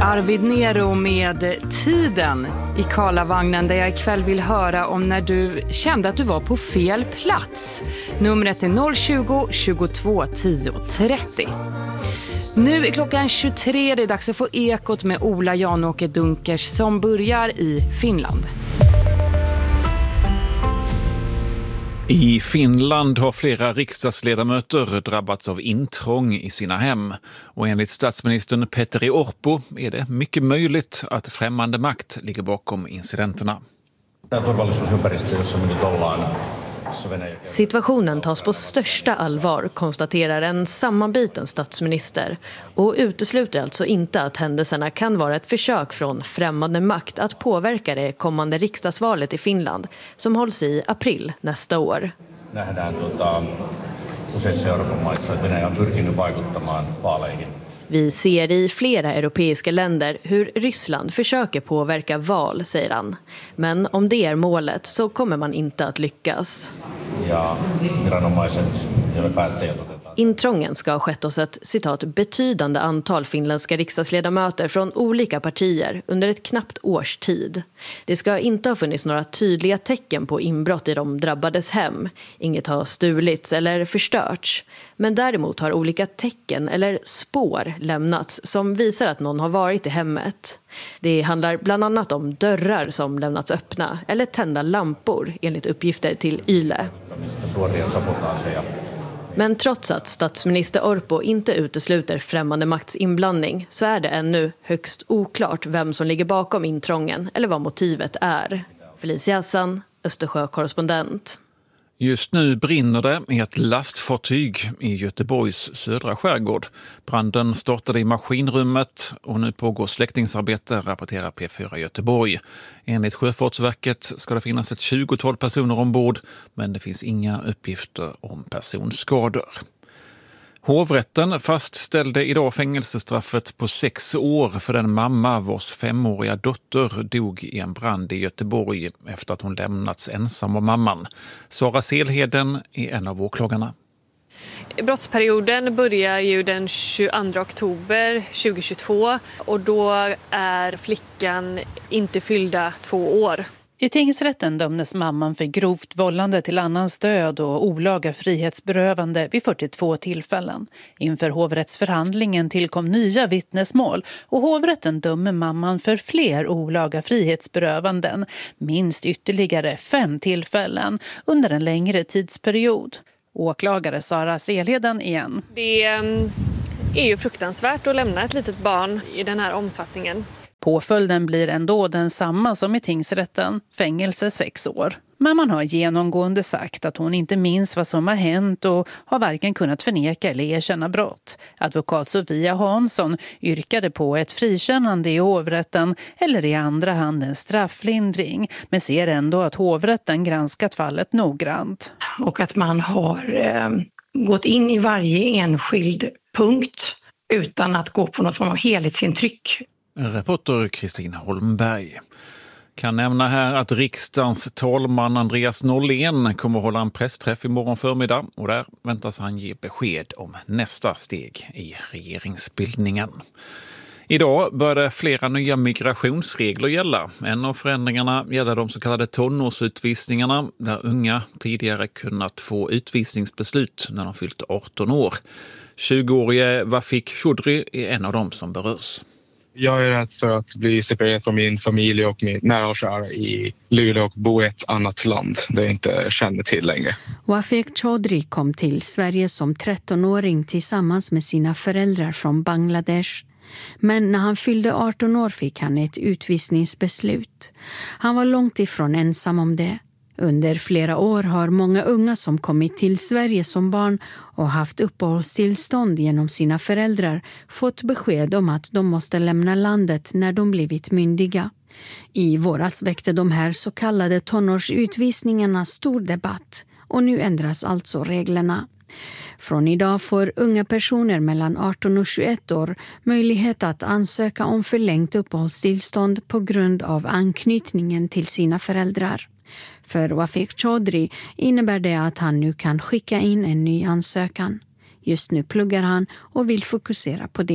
Arvid Nero med Tiden i Karlavagnen, där jag ikväll vill höra om när du kände att du var på fel plats. Numret är 020 22 10 30. Nu är klockan 23, det är dags att få Ekot med Ola Janåker Dunkers som börjar i Finland. I Finland har flera riksdagsledamöter drabbats av intrång i sina hem. Och enligt statsministern Petteri Orpo är det mycket möjligt att främmande makt ligger bakom incidenterna. Situationen tas på största allvar, konstaterar en sammanbiten statsminister, och utesluter alltså inte att händelserna kan vara ett försök från främmande makt att påverka det kommande riksdagsvalet i Finland som hålls i april nästa år. Vi ser i flera europeiska länder hur Ryssland försöker påverka val, säger han. Men om det är målet så kommer man inte att lyckas. Intrången ska ha skett hos ett, citat, betydande antal finländska riksdagsledamöter från olika partier under ett knappt års tid. Det ska inte ha funnits några tydliga tecken på inbrott i de drabbades hem. Inget har stulits eller förstörts. Men däremot har olika tecken eller spår lämnats som visar att någon har varit i hemmet. Det handlar bland annat om dörrar som lämnats öppna eller tända lampor enligt uppgifter till YLE. Men trots att statsminister Orpo inte utesluter främmande makts inblandning så är det ännu högst oklart vem som ligger bakom intrången eller vad motivet är. Felicia Hassan, Östersjö-korrespondent. Just nu brinner det i ett lastfartyg i Göteborgs södra skärgård. Branden startade i maskinrummet och nu pågår släckningsarbete, rapporterar P4 Göteborg. Enligt Sjöfartsverket ska det finnas ett 20-tal personer ombord, men det finns inga uppgifter om personskador. Hovrätten fastställde idag fängelsestraffet på 6 år för den mamma vars 5-åriga dotter dog i en brand i Göteborg efter att hon lämnats ensam av mamman. Sara Selheden är en av åklagarna. Brottsperioden börjar ju den 22 oktober 2022 och då är flickan inte fyllda 2 år. I tingsrätten dömdes mamman för grovt vållande till annans död och olaga frihetsberövande vid 42 tillfällen. Inför hovrättsförhandlingen tillkom nya vittnesmål och hovrätten dömer mamman för fler olaga frihetsberövanden, minst ytterligare 5 tillfällen under en längre tidsperiod. Åklagare Sara Selheden igen. Det är ju fruktansvärt att lämna ett litet barn i den här omfattningen. Påföljden blir ändå densamma som i tingsrätten, fängelse 6 år. Men man har genomgående sagt att hon inte minns vad som har hänt och har varken kunnat förneka eller erkänna brott. Advokat Sofia Hansson yrkade på ett frikännande i hovrätten eller i andra hand en strafflindring, men ser ändå att hovrätten granskat fallet noggrant. Och att man har gått in i varje enskild punkt utan att gå på något form av helhetsintryck. Reporter Kristin Holmberg. Kan nämna här att riksdagens talman Andreas Norlén kommer att hålla en pressträff imorgon förmiddag och där väntas han ge besked om nästa steg i regeringsbildningen. Idag började flera nya migrationsregler gälla. En av förändringarna gäller de så kallade tonårsutvisningarna där unga tidigare kunnat få utvisningsbeslut när de fyllt 18 år. 20-årige Wafik Chodri är en av dem som berörs. Jag är rädd för att bli separerad från min familj och min nära och kära i Luleå och bo i ett annat land där jag inte känner till längre. Wafik Chodri kom till Sverige som 13-åring tillsammans med sina föräldrar från Bangladesh. Men när han fyllde 18 år fick han ett utvisningsbeslut. Han var långt ifrån ensam om det. Under flera år har många unga som kommit till Sverige som barn och haft uppehållstillstånd genom sina föräldrar fått besked om att de måste lämna landet när de blivit myndiga. I våras väckte de här så kallade tonårsutvisningarna stor debatt och nu ändras alltså reglerna. Från idag får unga personer mellan 18 och 21 år möjlighet att ansöka om förlängt uppehållstillstånd på grund av anknytningen till sina föräldrar. För Wafik Chodri innebär det att han nu kan skicka in en ny ansökan. Just nu pluggar han och vill fokusera på det.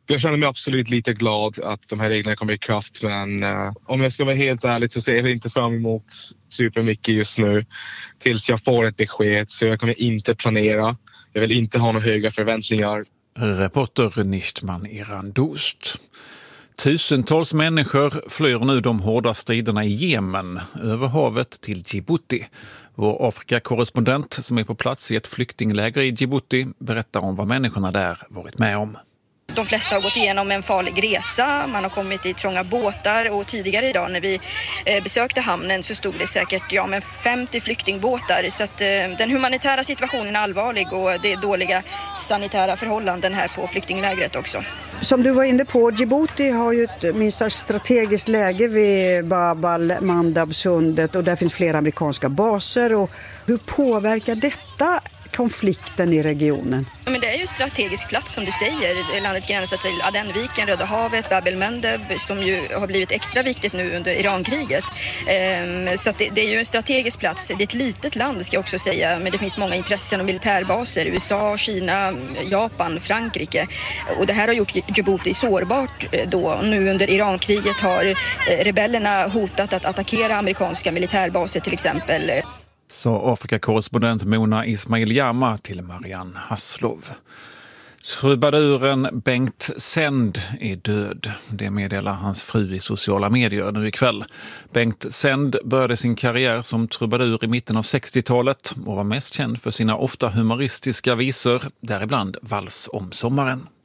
Jag känner mig absolut lite glad att de här reglerna kommer i kraft, men om jag ska vara helt ärlig så ser jag inte fram emot supermycket just nu tills jag får ett besked, så jag kommer inte planera. Jag vill inte ha några höga förväntningar. Reporter Nishtman Irandust. Tusentals människor flyr nu de hårda striderna i Jemen över havet till Djibouti. Vår Afrika-korrespondent som är på plats i ett flyktingläger i Djibouti berättar om vad människorna där varit med om. De flesta har gått igenom en farlig resa, man har kommit i trånga båtar och tidigare idag när vi besökte hamnen så stod det säkert 50 flyktingbåtar. Så att den humanitära situationen är allvarlig och det är dåliga sanitära förhållanden här på flyktinglägret också. Som du var inne på, Djibouti har ju ett minst strategiskt läge vid Bab-el-Mandab-sundet och där finns flera amerikanska baser. Och hur påverkar detta konflikten i regionen? Men det är ju en strategisk plats som du säger. Landet gränsar till Adenviken, Röda havet, Bab-el-Mandab som ju har blivit extra viktigt nu under Irankriget. Så att det är ju en strategisk plats. Det är ett litet land ska jag också säga, men det finns många intressen och militärbaser. USA, Kina, Japan, Frankrike. Och det här har gjort Djibouti sårbart då. Nu under Irankriget har rebellerna hotat att attackera amerikanska militärbaser till exempel. Sa Afrika-korrespondent Mona Ismail-Jama till Marianne Haslov. Trubaduren Bengt Sänd är död. Det meddelar hans fru i sociala medier nu ikväll. Bengt Sänd började sin karriär som trubadur i mitten av 60-talet och var mest känd för sina ofta humoristiska visor, däribland Vals om sommaren.